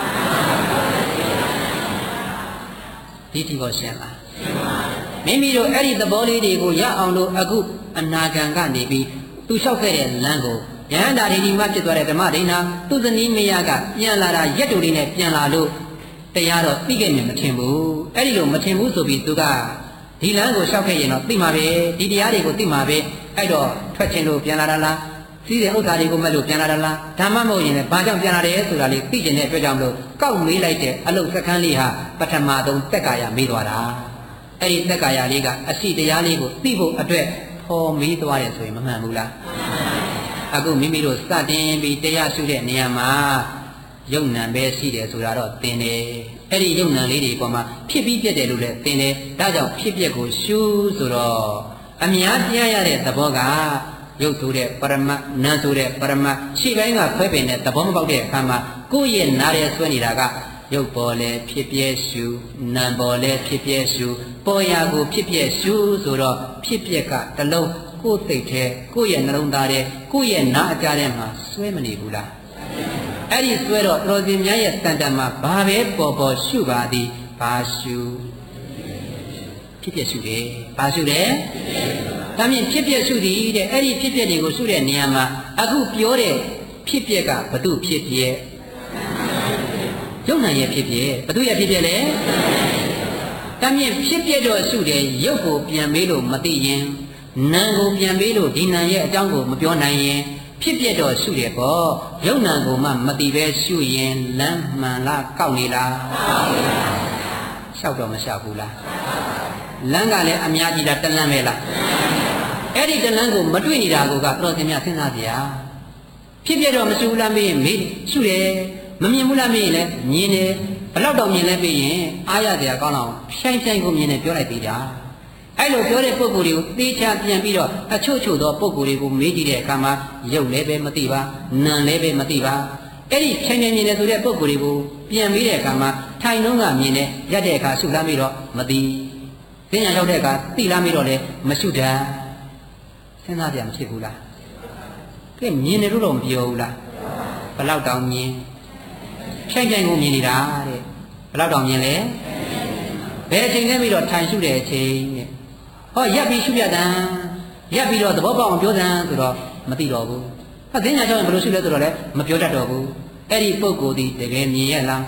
ဒီတိကိုရှင်းလားမိမိတို့အဲ့ဒီသဘောလေးတွေကိုရအောင်လို့အခုအနာဂံကနေပြီးသူလျှောက်ခဲ့တဲ့လမ်းကိုယဟန္တာဒီမှဖြစ်သွားတဲ့ဓမ္မဒိဋ္ဌာသူဇနီးမယားကပြန်လာတာရက်တူလေးနဲ့ပြန်လာလို့တရားတော့သိခဲ့မြင်မထင်ဘူးအဲ့ဒီလိုမထင်ဘူးဆိုပြီးသူကဒီလမ်းကိုလျှောက်ခဲ့ရင်တော့သိမှာပဲဒီတရားတွေကိုသိမှာပဲအဲ့တော့ထွက်ခြင်းလို့ပြန်လာတာလားစီးတဲ့ဥစ္စာတွေကိုမဲ့လို့ပြန်လာတာလားဓမ္မမဟုတ်ရင်လည်းဘာကြောင့်ပြန်လာတယ်ဆိုတာလေးသိကျင်တဲ့အတွက်ကြောင့်မလို့ကောက်မေးလိုက်တဲ့အလုတ်စက္ကန့်လေးဟာပထမဆုံးတက်ကာယမေးသွားတာအဲ့ဒီတက်ကာယလေးကအရှိတရားလေးကိုသိဖို့အတွက်ဖော်မေးသွားတယ်ဆိုရင်မမှန်ဘူးလားအခုမိမိတို့စတင်ပြီးတရားရှုတဲ့နေရာမှာယုံ nant ပဲရှိတယ်ဆိုတာတော့သင်တယ်အဲ့ဒီယုံ nant လေးတွေပေါ်မှာဖြစ်ပြီးပြက်တယ်လို့လည်းသင်တယ်ဒါကြောင့်ဖြစ်ပျက်ကိုရှုဆိုတော့အများပြရတဲ့သဘောကရုပ်ဆိုတဲ့ပရမတ်နာဆိုတဲ့ပရမတ်ရှေ့ပိုင်းကခွဲပင်တဲ့သဘောမပေါက်တဲ့အခါမှာကိုယ့်ရဲ့နားရဲဆွဲနေတာကရုပ်ပေါ်လဲဖြစ်ပျက်ရှုနာမ်ပေါ်လဲဖြစ်ပျက်ရှုပေါ်ရာကိုဖြစ်ပျက်ရှုဆိုတော့ဖြစ်ပျက်ကတလုံးကိုယ်သိတဲ့ကိုယ့်ရဲ့နှလုံးသားတဲ့ကိုယ့်ရဲ့နားအကြားထဲမှာဆွဲမနေဘူးလားအဲ့ဒီဆွဲတော့တော်စင်များရဲ့တန်တန်မှာဘာပဲပေါ်ပေါ်ရှုပါသည်ဘာရှုဖြစ်ပျက်ရှုတယ်ဘာရှုတယ်ဒါမြင်ဖြစ်ပျက်ရှုသည်တဲ့အဲ့ဒီဖြစ်ပျက်တွေကိုရှုတဲ့နေရာမှာအခုပြောတဲ့ဖြစ်ပျက်ကဘု ဖြစ်ပျက်ယုံ nant ရဲ့ဖြစ်ပျက်ဘုရဲ့ဖြစ်ပျက်လဲဒါမြင်ဖြစ်ပျက်တော့ရှုတယ်ရုပ်ကိုပြန်မေးလို့မသိရင်နာမ်ကိုပြန်မေးလို့ဒီနာမ်ရဲ့အကြောင်းကိုမပြောနိုင်ရင်ဖြစ်ပျက်တော့ရှုတယ်ပေါ့ယုံ nant ကိုမှမသိပဲရှုရင်လမ်းမှန်လားကောက်နေလားလျှောက်တော့မလျှောက်ဘူးလားလမ်းကလည်းအများကြီးလားတလန်းပဲလားအဲ့ဒီတလန်းကိုမတွေ့နေတာကိုကတော့သင်များစဉ်းစားကြရဖြစ်ပျက်တော့မရှုဘူးလားမေးရင်မေးရှုတယ်မမြင်ဘူးလားမေးရင်လည်းမြင်တယ်ဘလောက်တော့မြင်လဲမေးရင်အားရစရာကောင်းအောင်ဖြိုင်းဖြိုင်းကိုမြင်တယ်ပြောလိုက်သေးတာအဲ့လိုပြောတဲ့ပုဂ္ဂိုလ်တွေကိုသေချာပြန်ပြီးတော့အချို့ချို့သောပုဂ္ဂိုလ်တွေကိုမေးကြည့်တဲ့အခါမှာရုပ်လည်းပဲမသိပါနာမ်လည်းပဲမသိပါအဲ့ဒီဖြိုင်းဖြိုင်းမြင်တယ်ဆိုတဲ့ပုဂ္ဂိုလ်တွေကိုပြန်မေးတဲ့အခါမှာထိုင်နှုံးကမြင်တယ်ရက်တဲ့အခါရှုလားမေးတော့မသိပညာရောက်တဲ့အခါသိလားမေးတော့လည်းမရှုတတ်စဉ်းစားကြမဖြစ်ဘူးလားကဲမြင်တယ်လို့တော့မပြောဘူးလားဘလောက်တောင်မြင်ဖြိုင်းဖြိုင်းကိုမြင်နေတာတဲ့ဘလောက်တောင်မြင်လဲဘယ်အချိန်လဲပြီးတော့ထိုင်ရှုတဲ့အချိန်တဲ့ဟောရပ်ပြီးရှုပြတာရပ်ပြီးတော့သဘောပေါက်အောင်ပြောတာဆိုတော့မသိတော့ဘူးဟာသိညာကြောင့်ဘယ်လိုရှုလဲဆိုတော့လည်းမပြောတတ်တော့ဘူးအဲ့ဒီပုဂ္ဂိုလ်ဒီတကယ်မြင်ရလား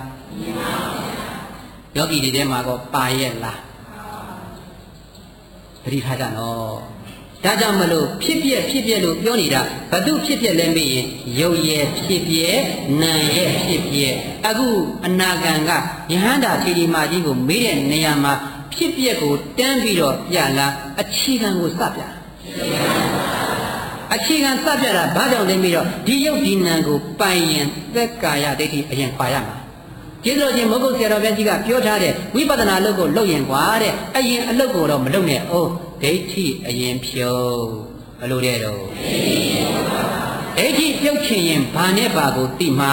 ယောဂီတွေထဲမှာကောပါရဲ့လားပရိထားကြနော်ဒါကြောင့်မလို့ဖြစ်ပျက်လို့ပြောနေတာဘသူဖြစ်ပျက်လဲမေးရင်ရုပ်ရဲ့ဖြစ်ပျက်နာမ်ရဲ့ဖြစ်ပျက်အခုအနာဂံကယဟန္တာထေရီမကြီးကိုမေးတဲ့နေရာမှာဖြစ်ပျက်ကိုတန်းပြီးတော့ပြလာအခြေခံကိုစပြအခြေခံစပြတာဘာကြောင့်လဲမေးတော့ဒီရုပ်ဒီနာမ်ကိုပိုင်ရင်သက်ကာယဒိဋ္ဌိအရင်ခွာရမှာကျေးဇူးရှင်မဟုတ်ဆရာတော်ဘုရားကြီးကပြောထားတဲ့ဝိပဿနာအလုပ်ကိုလုပ်ရင်ကွာတဲ့အရင်အလုပ်ကိုတော့မလုပ်နဲ့အိုးဒိဋ္ဌိအရင်ဖြုတ်ဘလို့တဲ့တော့ဒိဋ္ဌိပြုတ်ချင်ရင်ဘာနဲ့ပါကိုသိမှာ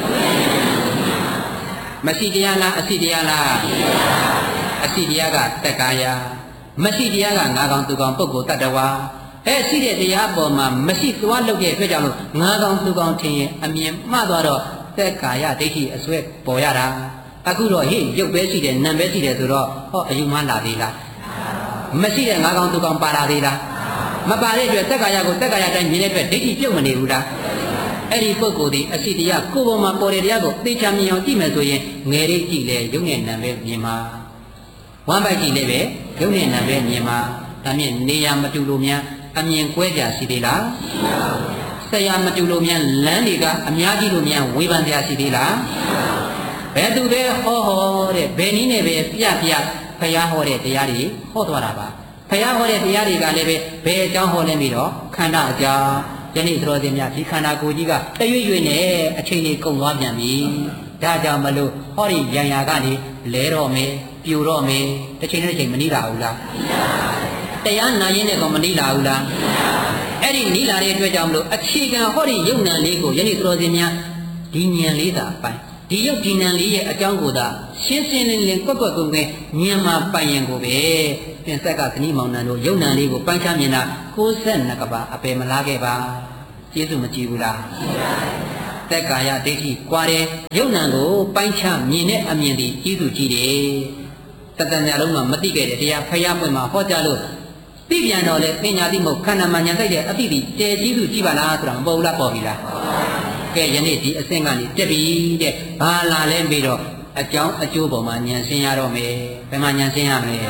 မရှိတရားလားအရှိတရားလားအရှိတရားကတက္ကာယမရှိတရားကငါကောင်သူကောင်ပုဂ္ဂိုလ်တ attva ရှိတဲ့တရားပေါ်မှာမရှိသွားလုပ်တဲ့အတွက်ကြောင့်လို့ငါကောင်သူကောင်ထင်ရင်အမြင်မှားသွားတော့သက်ကာယဒိဋ္ဌိအစွဲပေါ်ရတာအခုတော့ဟိရုပ်ပဲရှိတယ်နာမ်ပဲရှိတယ်ဆိုတော့ဟောအယူမှန်းလာသေးလားမရှိတဲ့ငါကောင်သူကောင်ပါလာသေးလားမပါတဲ့အတွက်သက်ကာယကိုသက်ကာယတိုင်းမြင်တဲ့အတွက်ဒိဋ္ဌိပြုတ်မနေဘူးလားအဲ့ဒီပုဂ္ဂိုလ်ဒီအရှိတရားကိုယ်ပေါ်မှာပေါ်တဲ့တရားကိုသိချာမြင်အောင်ကြည့်မယ်ဆိုရင်ငယ်လေးကြည့်လေရုပ်နဲ့နာမ်ပဲမြင်မှာဝမ်းပိုက်ကြည့်လေပဲရုပ်နဲ့နာမ်ပဲမြင်မှာဒါမြင်နေရာမတူလို့များအမြင်ကွဲကြရှိသေးလားရှိပါဘူးဆရာမတူလို့များလမ်းတွေကအများကြီးလို့များဝေဖန်ကြရှိသေးလားဘယ်သူပဲဟောတဲ့ဘယ်နည်းနဲ့ပဲပြဖယားဟောတဲ့တရားတွေဟောသွားတာပါဖယားဟောတဲ့တရားတွေကလည်းပဲဘယ်အကြောင်းဟောလဲပြီးတော့ခန္ဓာအကြောင်းယနေ့သတော်စင်များဒီခန္ဓာကိုယ်ကြီးကတရွေ့ရွေ့နဲ့အချိန်ကြီးကုန်သွားပြန်ပြီဒါကြောင့်မလို့ဟောဒီရံရာကနေလဲတော့မယ်ပြိုတော့မယ်တစ်ချိန်တစ်ချိန်မနှီးလာဘူးလားတရားနာရင်းနဲ့ကောမနှီးလာဘူးလားအဲ့ဒီနှီးလာတဲ့အတွက်ကြောင့်မလို့အခြေခံဟောဒီယုံနံလေးကိုယနေ့သတော်စင်များဒီဉာဏ်လေးသာပိုင်ဒီယုတ်ဒီနံလေးရဲ့အကြောင်းကိုသာရှင်းရှင်းလင်းလင်းကွက်ကွက်ကွင်းကွင်းဉာဏ်မှာပိုင်ရင်ကိုပဲပြင်ဆက်ကသနီးမောင်နှံတို့ယုံနံလေးကိုပိုင်ချမြင်တာ62ကဘာအပယ်မလားခဲ့ပါကျေးဇူးမကြည့်ဘူးလားသက်ကာယဒိဋ္ဌိကွာတယ်ယုံနံကိုပိုင်းခြားမြင်တဲ့အမြင်ဒီကျေးဇူးကြည့်တယ်တတန်ညာလုံးမှာမသိခဲ့တဲ့တရားဖယားပွင့်မှာဟောကြားလို့သိပြန်တော့လေပညာတိမဟုတ်ခန္ဓာမှညာတိုက်တဲ့အတိတိတဲကျေးဇူးကြည့်ပါလားဆိုတာမပေါ်ဘူးလားပေါ်ပြီလားကဲယနေ့ဒီအဆင့်ကနေတက်ပြီတဲ့ဘာလာလဲပြီးတော့အကြောင်းအကျိုးပေါ်မှာဉာဏ်ရှင်းရတော့မယ်ဘယ်မှာဉာဏ်ရှင်းရမလဲ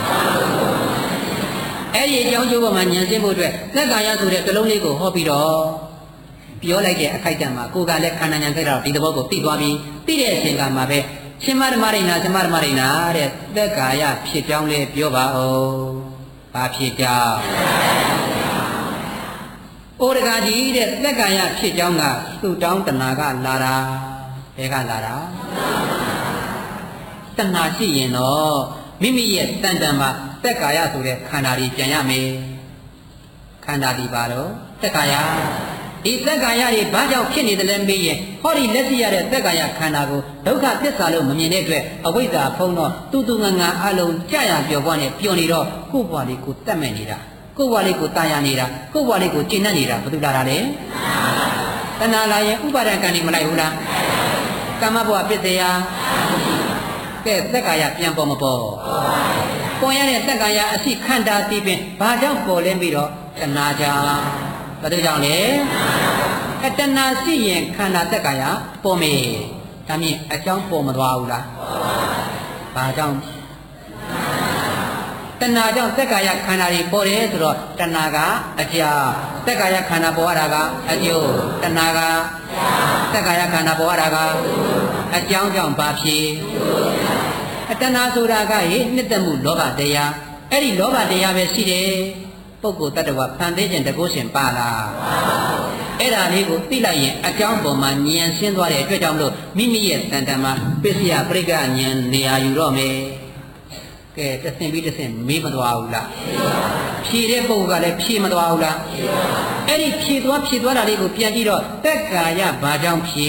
အဲ့ဒီအကြောင်းကျိုးပေါ်မှာဉာဏ်ရှင်းဖို့အတွက်သက်ကာယဆိုတဲ့ကလုံးလေးကိုဟောပြီးတော့ပြောလိုက်တဲ့အခိုက်အတန့်မှာကိုယ်ကလည်းခန္ဓာဉာဏ်သက်တော့ဒီသဘောကိုသိသွားပြီးသိတဲ့အချိန်ကမှပဲရှင်မဓမ္မရိဏရှင်မဓမ္မရိဏတဲ့သက်ကာယဖြစ်ကြောင်းလေးပြောပါဦးဘာဖြစ်ကြောင်းဩရဂါကြီးတဲ့သက်ကာယဖြစ်ကြောင်းကသူ့တောင်းတဏှာကလာတာဘယ်ကလာတာတဏှာရှိရင်တော့မိမိရဲ့တန်တန်မှာသက်ကာယဆိုတဲ့ခန္ဓာကြီးပြန်ရမယ်ခန္ဓာဒီပါတော့သက်ကာယဒီသက်ကာယတွေဘာကြောင့်ဖြစ်နေတယ်လဲမေးရင်ဟောဒီလက်ရှိရတဲ့သက်ကာယခန္ဓာကိုဒုက္ခသစ္စာလို့မမြင်တဲ့အတွက်အဝိဇ္ဇာဖုံးတော့တူငါအလုံးကြာရပျော်ပွားနေပျော်နေတော့ကိုယ့်ဘဝလေးကိုတတ်မဲ့နေတာကိုယ့်ဘဝလေးကိုတာယာနေတာကိုယ့်ဘဝလေးကိုကျင့်တတ်နေတာဘာလို့လာတာလဲတဏှာလာရင်ဥပါဒံကံနေမလိုက်ဘူးလားကာမဘဝပစ္စယကဲသက်ကာယပြန်ပေါ်မပေါ်ပေါ်ရတဲ့သက်ကာယအရှိခန္ဓာတည်ပင်ဘာကြောင့်ပေါ်လဲပြီးတော့တဏှာကြောင့်ဘာလို့ကြောင့်လဲတဏှာရှိရင်ခန္ဓာသက်ကာယပေါ်မေဒါမြင်အကြောင်းပေါ်မသွားဘူးလားဘာကြောင့်တဏှာကြောင့်သက်ကာယခန္ဓာတွေပေါ်တယ်ဆိုတော့တဏှာကအကြောင်းသက်ကာယခန္ဓာပေါ်ရတာကအကျိုးတဏှာကသက်ကာယခန္ဓာပေါ်ရတာကအကြောင်းကြောင့်ဘာဖြစ်တဏှာဆိုတာကနှစ်သက်မှုလောဘတရားအဲ့ဒီလောဘတရားပဲရှိတယ်ပုဂ္ဂိုလ်တ attva ဖန်သေးခြင်းတကုရှင်ပါလားအဲ့ဒါလေးကိုသိလိုက်ရင်အကြောင်းပေါ်မှာဉာဏ်ရှင်းသွားတဲ့အတွက်ကြောင့်မလို့မိမိရဲ့တန်တန်မှာပစ္စယပရိက္ခဉာဏ်နေရာယူတော့မယ်ကဲတဆင့်ပြီးတဆင့်မေးမသွားဘူးလားဖြေတဲ့ပုဂ္ဂိုလ်ကလည်းဖြေမသွားဘူးလားအဲ့ဒီဖြေသွားတာလေးကိုပြန်ကြည့်တော့သက်ကာယဘာကြောင့်ဖြေ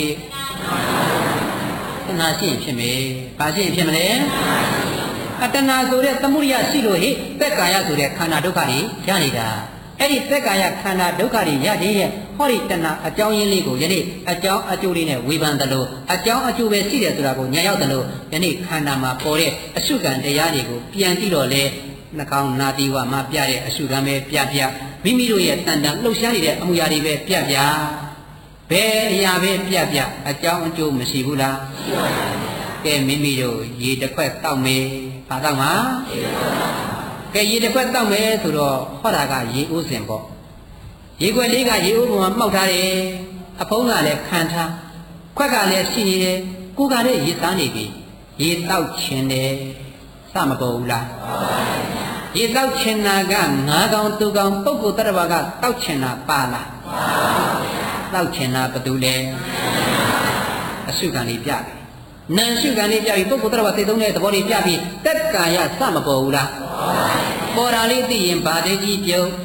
တဏှာရှိရင်ဖြစ်မယ်ဘာရှိရင်ဖြစ်မလဲတဏှာဆိုတဲ့သမုဒိယရှိလို့သက်ကာယဆိုတဲ့ခန္ဓာဒုက္ခတွေရနေတာအဲ့ဒီသက်ကာယခန္ဓာဒုက္ခတွေရခြင်းရဲ့ဟောဒီတဏှာအကြောင်းရင်းလေးကိုယနေ့အကြောင်းအကျိုးလေးနဲ့ဝေဖန်တယ်လို့အကြောင်းအကျိုးပဲရှိတယ်ဆိုတာကိုညာရောက်တယ်လို့ယနေ့ခန္ဓာမှာပေါ်တဲ့အရှုခံတရားတွေကိုပြန်ကြည့်တော့လေနှာခေါင်းနာတီဝမှာပြတဲ့အရှုခံပဲပြမိမိတို့ရဲ့တန်တန်လှုပ်ရှားနေတဲ့အမှုရာတွေပဲပြဘယ်အရာပဲပြအကြောင်းအကျိုးမရှိဘူးလားရှိပါဘူးကဲမိမိတို့ရေတစ်ခွက်တောက်မယ်ဘာတောက်မှာကဲရေတစ်ခွက်တောက်မယ်ဆိုတော့ဟောတာကရေအိုးစင်ပေါ့ရေခွက်လေးကရေအိုးပေါ်မှာမှောက်ထားတယ်အဖုံးကလည်းခံထားခွက်ကလည်းရှိနေတယ်ကိုယ်ကလည်းရေသားနေပြီရေတောက်ခြင်းတယ်စမပေါ်ဘူးလားရေတောက်ခြင်းနာကငါးကောင်သူကောင်ပုဂ္ဂိုလ်တ attva ကတောက်ခြင်းနာပါလားတောက်ခြင်းနာဘသူလဲအရှုခံလေးပြတယ်နံရှုခံလေးပြပြီးပုဂ္ဂိုလ်တ attva သိသုံးတဲ့သဘောလေးပြပြီးသက်ကာယစမပေါ်ဘူးလားပေါ်တာလေးသိရင်ဗာဒိဋ္ဌိပြုတ်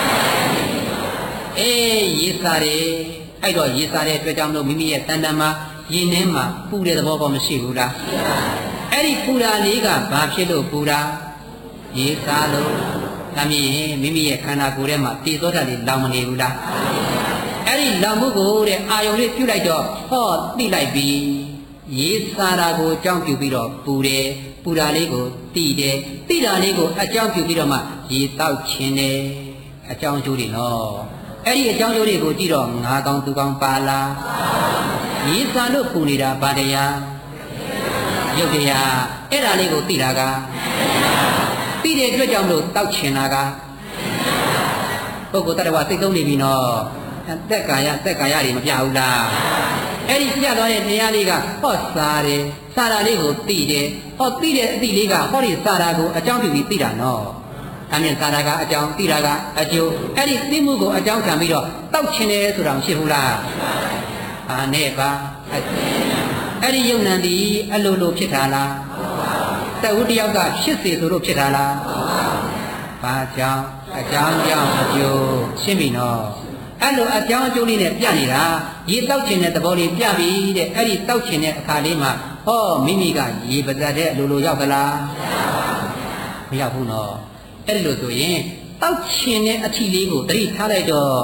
ရေစားတယ်အဲ့တော့ရေစားတဲ့အတွက်ကြောင့်လို့မိမိရဲ့တန်တန်မှာရင်ထဲမှာပူတဲ့သဘောပေါ်မရှိဘူးလားအဲ့ဒီပူတာလေးကဘာဖြစ်လို့ပူတာရေစားလို့ဒါမြင်မိမိရဲ့ခန္ဓာကိုယ်ထဲမှာတည်သောဓာတ်လေးလောင်မနေဘူးလားအဲ့ဒီလောင်မှုကိုတဲ့အာယုံလေးပြုတ်လိုက်တော့ဟောသိလိုက်ပြီရေစားတာကိုအကြောင်းပြုပြီးတော့ပူတယ်ပူတာလေးကိုသိတယ်သိတာလေးကိုအကြောင်းပြုပြီးတော့မှရေတောက်ခြင်းတယ်အကြောင်းအကျိုးတွေနော်အဲ့ဒီအကြောင်းအကျိုးတွေကိုကြည့်တော့ငါးကောင်သူကောင်ပါလားရေစားလို့ပူနေတာဗာတရားရုပ်တရားအဲ့ဒါလေးကိုသိတာကသိတဲ့အတွက်ကြောင့်လို့တောက်ခြင်းတာကပုဂ္ဂိုလ်တ attva သိသုံးနေပြီနော်သက်ကာယတွေမပြဘူးလားအဲ့ဒီပြသွားတဲ့တရားလေးကဟောစားတယ်စားတာလေးကိုသိတယ်ဟောသိတဲ့အသိလေးကဟောဒီစားတာကိုအကြောင်းပြုပြီးသိတာနော်အမြင်စားတာကအကြောင်းသိတာကအကျိုးအဲ့ဒီသိမှုကိုအကြောင်းခံပြီးတော့တောက်ချင်တယ်ဆိုတာမရှိဘူးလားအာနဲ့ပါအဲ့ဒီယုံနံဒီအလိုလိုဖြစ်တာလားတဝုတယောက်ကဖြစ်စေဆိုလို့ဖြစ်တာလားဘာကြောင့်အကြောင်းကြောင့်အကျိုးရှင်းပြီနော်အဲ့လိုအကြောင်းအကျိုးလေးနဲ့ပြနေတာရေတောက်ချင်တဲ့သဘောလေးပြပြီတဲ့အဲ့ဒီတောက်ချင်တဲ့အခါလေးမှာဟောမိမိကရေပဇတ်တဲ့အလိုလိုရောက်သလားမရောက်ဘူးနော်အဲ့ဒီလိုဆိုရင်တောက်ချင်တဲ့အထီလေးကိုတတိထားလိုက်တော့စ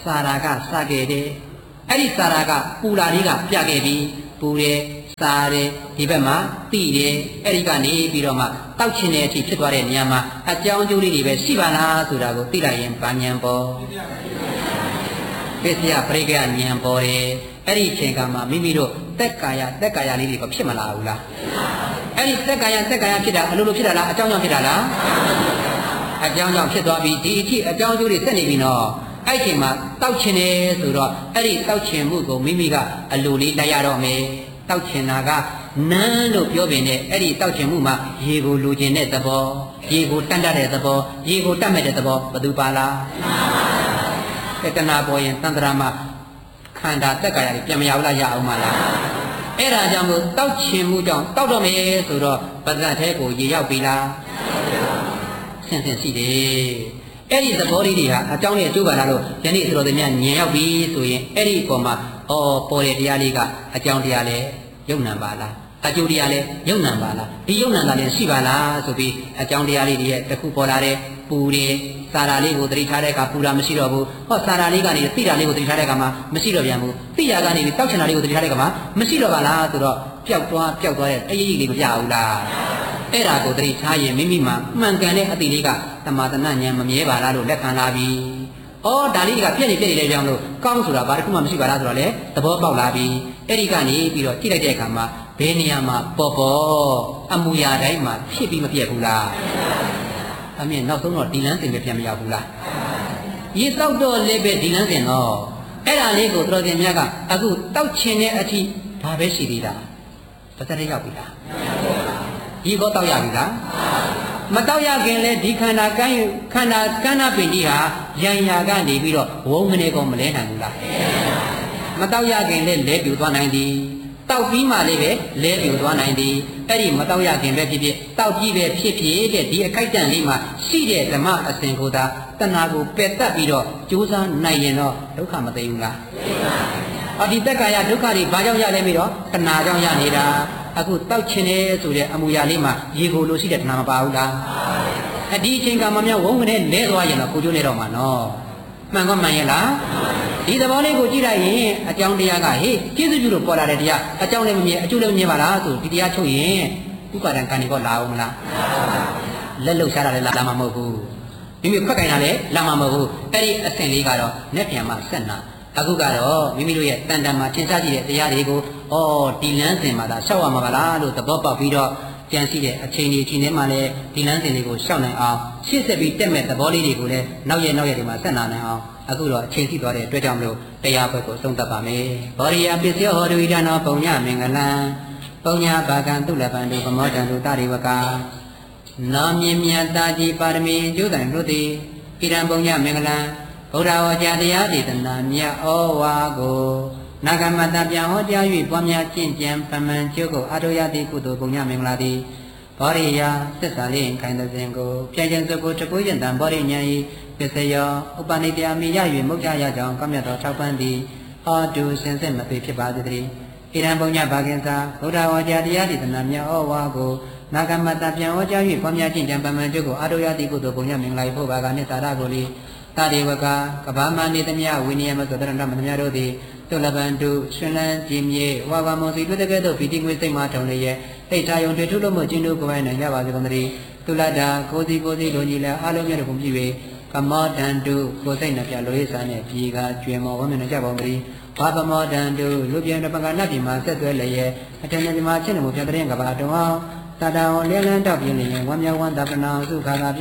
စာရာကစခဲ့တယ်အဲ့ဒီစာရာကပူလာလေးကပြခဲ့ပြီပူတယ်စားတယ်ဒီဘက်မှာတိတယ်အဲ့ဒီကနေပြီးတော့မှတောက်ချင်တဲ့အထိဖြစ်သွားတဲ့နေရာမှာအကြောင်းအကျိုးလေးတွေပဲရှိပါလားဆိုတာကိုသိလိုက်ရင်ဗာဉဏ်ပေါ်ပစ္စယပရိက္ခဉာဏ်ပေါ်တယ်အဲ့ဒီအချိန်ကမှမိမိတို့သက်ကာယလေးတွေကဖြစ်မလာဘူးလားအဲ့ဒီသက်ကာယဖြစ်တာအလိုလိုဖြစ်တာလားအကြောင်းကြောင့်ဖြစ်တာလားအကြောင်းကြောင့်ဖြစ်သွားပြီဒီအထိအကြောင်းအကျိုးတွေဆက်နေပြီနော်အဲ့ဒီအချိန်မှာတောက်ချင်တယ်ဆိုတော့အဲ့ဒီတောက်ချင်မှုကိုမိမိကအလိုလေးလိုက်ရတော့မယ်တောက်ချင်တာကနန်းလို့ပြောပင်နဲ့အဲ့ဒီတောက်ချင်မှုမှာရေကိုလိုချင်တဲ့သဘောရေကိုတတ်တဲ့သဘောရေကိုတတ်မဲ့တဲ့သဘောဘယ်သူပါလားတဏှာပေါ်ရင်တန်ត្រာမှာခန္ဓာတက်ကာယပြန်မရဘူးလားရအောင်မလားအဲ့ဒါကြောင့်မို့တောက်ချင်မှုကြောင့်တောက်တော့မယ်ဆိုတော့ပဇတ်သေးကိုရေရောက်ပြီလားဆင်ရှိတယ်အဲ့ဒီသဘောလေးတွေဟာအကြောင်းနဲ့အကျိုးပါလားလို့ယနေ့ဆိုတော်သည်များညင်ရောက်ပြီဆိုရင်အဲ့ဒီအပေါ်မှာပေါ်တဲ့တရားလေးကအကြောင်းတရားလဲယုံနံပါလားအကျိုးတရားလဲယုံနံပါလားဒီယုံနံတာလည်းရှိပါလားဆိုပြီးအကြောင်းတရားလေးတွေရဲ့တစ်ခုပေါ်လာတဲ့ပူတယ်စာရာလေးကိုသတိထားတဲ့အခါပူတာမရှိတော့ဘူးဟောစာရာလေးကနေသိတာလေးကိုသတိထားတဲ့အခါမှာမရှိတော့ပြန်ဘူးသိတာကနေတောက်ချင်တာလေးကိုသတိထားတဲ့အခါမှာမရှိတော့ပါလားဆိုတော့ပျောက်သွားတဲ့အရေးကြီးလေးမပြဘူးလားအဲ့ဒါကိုသတိထားရင်မိမိမှာမှန်ကန်တဲ့အတိလေးကသမာသနာဉာဏ်မမြဲပါလားလို့လက်ခံလာပြီဒါလေးကပြည့်နေကြောင်းလို့ကောင်းဆိုတာဘာတစ်ခုမှမရှိပါလားဆိုတော့လေသဘောပေါက်လာပြီအဲ့ဒီကနေပြီးတော့ကြည့်လိုက်တဲ့အခါမှာဘယ်နေရာမှာပေါ်အမူအရာတိုင်းမှာဖြစ်ပြီးမပြတ်ဘူးလားအမြင်နောက်ဆုံးတော့ဒီလန်းစင်ပဲပြန်မရောက်ဘူးလားရေတောက်တော့လည်းပဲဒီလန်းစင်တော့အဲ့ဒါလေးကိုတော်တင်မြတ်ကအခုတောက်ချင်တဲ့အထိဒါပဲရှိသေးတာတစ်သက်ရောက်ပြီလားရေကောတောက်ရပြီလားမတောက်ရခင်လဲဒီခန္ဓာကန်းနာပင်ကြီးဟာရံရာကနေပြီးတော့ဝုန်းကနေကောမလဲနိုင်ဘူးလားမတောက်ရခင်လဲလဲပြူသွားနိုင်သည်တောက်ပြီးမှလေးပဲလဲပြူသွားနိုင်သည်အဲ့ဒီမတောက်ရခင်ပဲဖြစ်ဖြစ်တောက်ပြီးပဲဖြစ်ဖြစ်တဲ့ဒီအခိုက်အတန့်လေးမှာရှိတဲ့ဓမ္မအစဉ်ကိုသာတဏှာကိုပယ်တတ်ပြီးတော့ကြိုးစားနိုင်ရင်တော့ဒုက္ခမသိဘူးလားဒီသက်ကာယဒုက္ခတွေဘာကြောင့်ရလဲပြီးတော့တဏှာကြောင့်ရနေတာအခုတောက်ချင်တယ်ဆိုတဲ့အမူအရာလေးမှာရေကိုလိုရှိတဲ့တဏှာမပါဘူးလားဒီအချိန်ကမှမြောက်ဝုန်းကနေလဲသွားရင်တော့ကိုကျိုးနေတော့မှာနော်မှန်ကောမှန်ရဲ့လားဒီသဘောလေးကိုကြည့်လိုက်ရင်အကြောင်းတရားကဟေ့ကျေးဇူးပြုလို့ပေါ်လာတဲ့တရားအကြောင်းလည်းမမြင်အကျိုးလည်းမမြင်ပါလားဆိုဒီတရားချုပ်ရင်ဥပါဒံကံဒီကောလာအောင်မလားလက်လုံရှားတာလည်းလာမှာမဟုတ်ဘူးမိမိဖက်ကင်တာလည်းလာမှာမဟုတ်ဘူးအဲ့ဒီအဆင့်လေးကတော့နဲ့ပြန်မှဆက်နာအခုကတော့မိမိတို့ရဲ့တန်တန်မှာသင်ကြားကြည့်တဲ့တရားတွေကိုဒီလမ်းစဉ်မှာသာရှောက်ရမှာပါလားလို့သဘောပေါက်ပြီးတော့ကြံစီတဲ့အချိန်ဒီအချိန်ထဲမှာလည်းဒီလမ်းစဉ်လေးကိုရှောက်နိုင်အောင်ရှေ့ဆက်ပြီးတက်မဲ့သဘောလေးတွေကိုလည်းနောက်ရက်ဒီမှာဆက်နာနိုင်အောင်အခုတော့အချိန်စီသွားတဲ့အတွက်ကြောင့်မလို့တရားဘက်ကိုဆုံးသတ်ပါမယ်ဘောရိယပစ္စယောဟောတုဣဒနောပုံညမင်္ဂလံပုံညဘာကံတုလပန္တုဗမောတံတုတရိဝကနောမြင်မြတ်တာကြီးပါရမီကျိုးတိုင်လို့သည်ဣဒံပုံညမင်္ဂလံဗုဒ္ဓဝါကျတရားဒေသနာမြတ်ဩဝါကိုနာဂမတပြန်ဟောကြား၍ပွားများကျင့်ကြံပမှန်ကျုပ်ကိုအာထုရသည့်ကုသိုလ်ပုံညမင်္ဂလာသည်ဘောရိယသစ္စာလေးခိုင်တဲ့စဉ်ကိုပြန်ကျင်စုကိုတကုယံတံဘောရိညာဤပစ္စယောဥပနိတယမိရ၍မုတ်ချရကြောင်းကောင်းမြတ်သောထောက်ပံ့သည်ဟောတုစင်စစ်မသိဖြစ်ပါသည်တည်းဣရံပုံညဘာကင်္စာဗုဒ္ဓဝါကျတရားဒေသနာမြတ်ဩဝါကိုနာဂမတပြန်ဟောကြား၍ပွားများကျင့်ကြံပမှန်ကျုပ်ကိုအာထုရသည့်ကုသိုလ်ပုံညမင်္ဂလာ၏ဖို့ဘာကနှင့်သာရကိုလီတာဒေဝကကဘာမနေသမျှဝိနည်းမသောတရဏမသမျှတို့သည်တုလပန္တုရှင်လန်းကြည်မြေဝါဘာမောစီတွေ့တဲ့ကဲ့သို့ဗီတိငွေစိတ်မှထုံလျက်တိတ်ထာယုံတွေထုလို့မှုကျင်းတို့ကိုယ်ပိုင်နိုင်ကြပါစေကုန်သတည်းတုလတာကိုစီလိုညီလဲအားလုံးမြတ်တို့ကိုပြည့်၍ကမောတန္တုကိုစိတ်နှပြလိုရေးစားနဲ့ပြေကကျွေမောဝမ်းမြေကြပါကုန်သတည်းဘာပမောတန္တုလူပြင်းတပကနတ်ပြည်မှာဆက်သွဲလျက်အထင်နဲ့ဒီမှာချက်နေမှုပြတဲ့ကဘာတော်အောင်တာတာအောင်လဲလန်းတောက်ပြင်းလျက်ဝမ်းမြောက်ဝမ်းသာပနာစုခါသာ